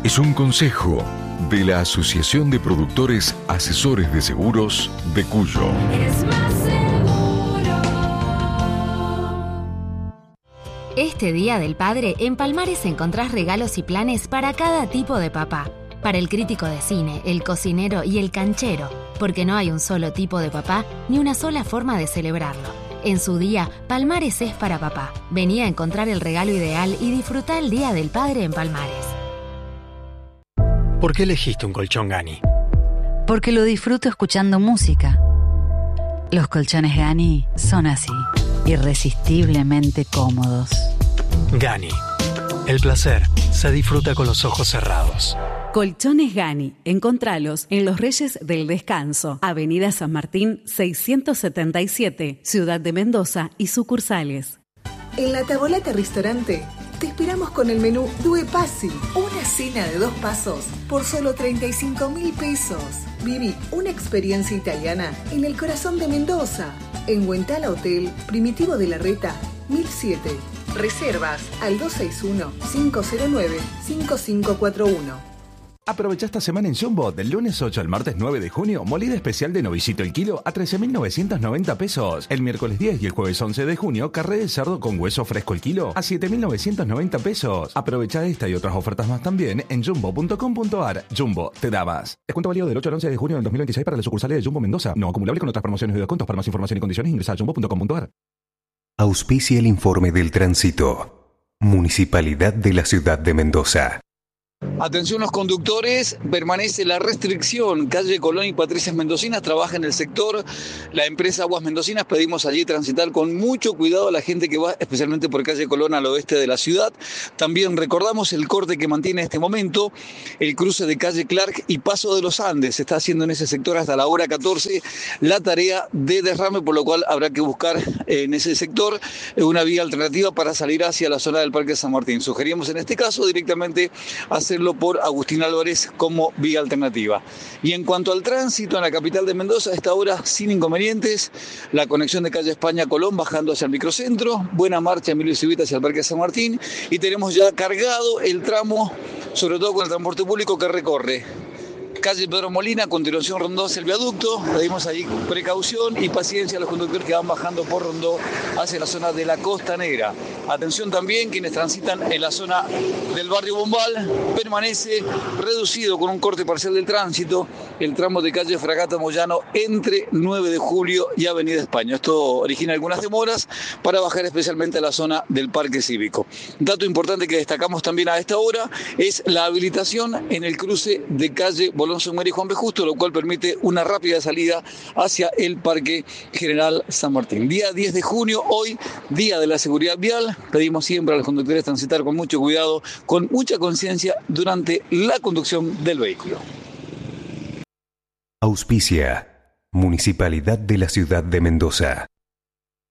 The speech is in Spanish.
es un consejo de la Asociación de Productores Asesores de Seguros de Cuyo. Es más seguro. Este Día del Padre, en Palmares encontrás regalos y planes para cada tipo de papá. Para el crítico de cine, el cocinero y el canchero, porque no hay un solo tipo de papá ni una sola forma de celebrarlo. En su día, Palmares es para papá. Vení a encontrar el regalo ideal y disfrutá el Día del Padre en Palmares. ¿Por qué elegiste un colchón Gani? Porque lo disfruto escuchando música. Los colchones Gani son así, irresistiblemente cómodos. Gani. El placer se disfruta con los ojos cerrados. Colchones Gani. Encontralos en Los Reyes del Descanso, Avenida San Martín 677, Ciudad de Mendoza y sucursales. En La Tavolata Restaurante te esperamos con el menú Due Passi, una cena de 2 pasos por solo 35.000 pesos. Viví una experiencia italiana en el corazón de Mendoza, en Huentala Hotel, Primitivo de la Reta, 1007. Reservas al 261-509-5541. Aprovecha esta semana en Jumbo, del lunes 8 al martes 9 de junio, molida especial de novicito el kilo a 13.990 pesos. El miércoles 10 y el jueves 11 de junio, carré de cerdo con hueso fresco el kilo a 7.990 pesos. Aprovecha esta y otras ofertas más también en jumbo.com.ar. Jumbo, te da más. Descuento válido del 8 al 11 de junio del 2026 para las sucursales de Jumbo Mendoza. No acumulable con otras promociones y descuentos. Para más información y condiciones ingresa a jumbo.com.ar. Auspicia el informe del tránsito. Municipalidad de la Ciudad de Mendoza. Atención los conductores, permanece la restricción, calle Colón y Patricias Mendocinas, trabaja en el sector, la empresa Aguas Mendocinas, pedimos allí transitar con mucho cuidado a la gente que va especialmente por calle Colón al oeste de la ciudad. También recordamos el corte que mantiene en este momento el cruce de calle Clark y Paso de los Andes, se está haciendo en ese sector hasta la hora 14 la tarea de derrame, por lo cual habrá que buscar en ese sector una vía alternativa para salir hacia la zona del Parque San Martín. Sugeríamos en este caso directamente hacerlo por Agustín Álvarez como vía alternativa. Y en cuanto al tránsito en la capital de Mendoza, a esta hora sin inconvenientes, la conexión de calle España Colón bajando hacia el microcentro, buena marcha Emilio Civita hacia el Parque San Martín, y tenemos ya cargado el tramo, sobre todo con el transporte público que recorre calle Pedro Molina, a continuación Rondó hacia el viaducto. Pedimos ahí precaución y paciencia a los conductores que van bajando por Rondó hacia la zona de la Costanera. Atención también quienes transitan en la zona del barrio Bombal, permanece reducido con un corte parcial del tránsito el tramo de calle Fragata Moyano entre 9 de julio y Avenida España. Esto origina algunas demoras para bajar especialmente a la zona del Parque Cívico. Dato importante que destacamos también a esta hora es la habilitación en el cruce de calle Bolón Sumera y Juan B. Justo, lo cual permite una rápida salida hacia el Parque General San Martín. Día 10 de junio, hoy, Día de la Seguridad Vial. Pedimos siempre a los conductores transitar con mucho cuidado, con mucha conciencia durante la conducción del vehículo. Auspicia Municipalidad de la Ciudad de Mendoza.